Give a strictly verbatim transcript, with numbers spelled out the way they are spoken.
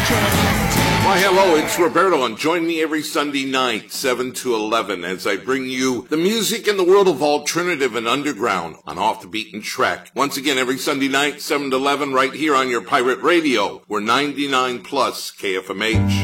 Why, hello, it's Roberto, and join me every Sunday night, seven to eleven, as I bring you the music in the world of alternative and underground on Off the Beaten Track. Once again, every Sunday night, seven to eleven, right here on your pirate radio. We're ninety-nine plus K F M H.